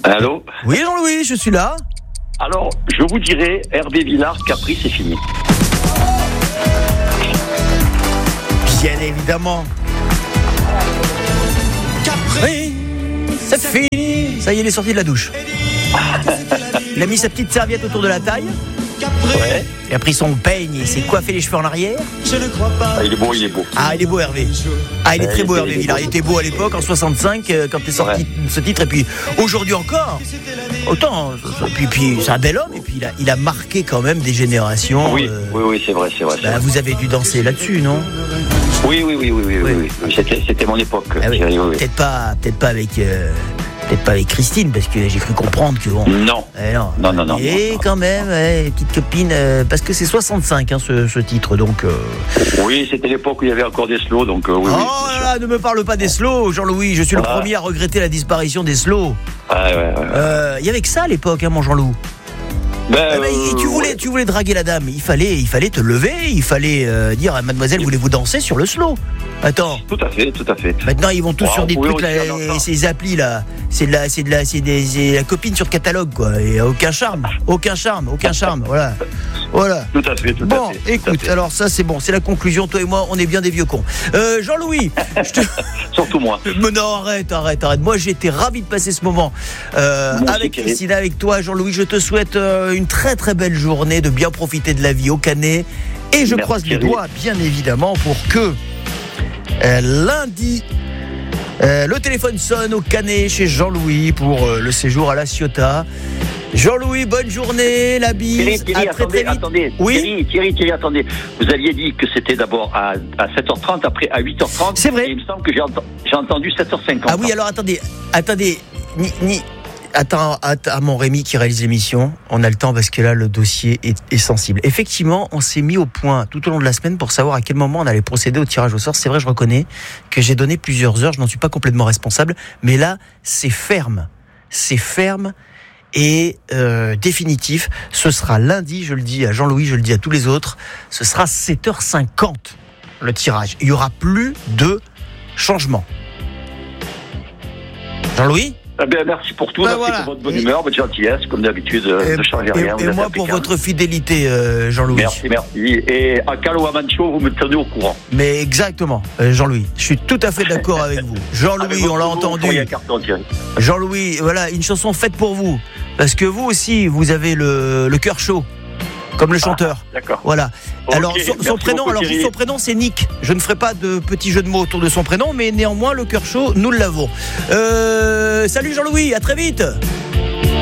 Allô? Oui, Jean-Louis, je suis là. Alors, je vous dirais, Hervé Villard, Capri, c'est fini. Bien évidemment. Oui, c'est fini. Ça y est, il est sorti de la douche. Il a mis sa petite serviette autour de la taille. Ouais. Il a pris son peigne, il s'est coiffé les cheveux en arrière. Ah, il est beau, il est beau. Ah, il est beau, Hervé. Ah, il est très beau, Hervé Villard. Il était beau à l'époque, en 65, quand il est sorti ce titre. Et puis, aujourd'hui encore, autant. Puis c'est un bel homme. Et puis, il a marqué quand même des générations. Oui, c'est vrai. Vous avez dû danser là-dessus, non? Oui. C'était mon époque. Ah oui. Oui. Peut-être pas avec Christine, parce que j'ai cru comprendre que bon. Non. Non. Et quand même, petite copine, parce que c'est 65 ce titre, donc. Oui, c'était l'époque où il y avait encore des slows, donc oui. Oh là là, ne me parle pas des slows, Jean-Louis. Je suis le premier à regretter la disparition des slows. Ouais. Il y avait que ça à l'époque, mon Jean-Loup. Tu voulais draguer la dame, il fallait te lever, il fallait dire à mademoiselle, voulez-vous danser sur le slow? Attends. Tout à fait. Maintenant ils vont tous sur des trucs là, ces applis là, c'est la copine sur catalogue quoi, et aucun charme, voilà. Tout à fait. Bon, écoute, alors ça c'est bon, c'est la conclusion. Toi et moi, on est bien des vieux cons. Jean-Louis, surtout moi. Mais non, arrête. Moi, j'ai été ravi de passer ce moment avec Christine, avec toi, Jean-Louis. Je te souhaite une très très belle journée, de bien profiter de la vie au Canet. Et je croise les doigts, bien évidemment, pour que lundi, le téléphone sonne au Canet chez Jean-Louis pour le séjour à la Ciotat. Jean-Louis, bonne journée, la bise. Thierry, attendez. Oui. Thierry, attendez. Vous aviez dit que c'était d'abord à 7h30, après à 8h30. C'est vrai. Et il me semble que j'ai entendu 7h50. Ah oui, alors attendez. Attends, à mon Rémi qui réalise l'émission, on a le temps parce que là, le dossier est sensible. Effectivement, on s'est mis au point tout au long de la semaine pour savoir à quel moment on allait procéder au tirage au sort. C'est vrai, je reconnais que j'ai donné plusieurs heures, je n'en suis pas complètement responsable, mais là, c'est ferme et définitif. Ce sera lundi, je le dis à Jean-Louis, je le dis à tous les autres, ce sera 7h50 le tirage. Il n'y aura plus de changement. Jean-Louis ? Merci pour tout, merci pour votre bonne humeur, votre gentillesse, comme d'habitude, ne changez rien. Et moi pour votre fidélité, Jean-Louis. Merci. Et à Calo Amancho, vous me tenez au courant. Mais exactement, Jean-Louis. Je suis tout à fait d'accord avec vous. Jean-Louis, on l'a entendu. Jean-Louis, voilà, une chanson faite pour vous. Parce que vous aussi, vous avez le cœur chaud. Comme le chanteur. D'accord. Voilà. Okay, alors son prénom c'est Nick. Je ne ferai pas de petits jeux de mots autour de son prénom, mais néanmoins le cœur chaud, nous l'avons. Salut Jean-Louis, à très vite.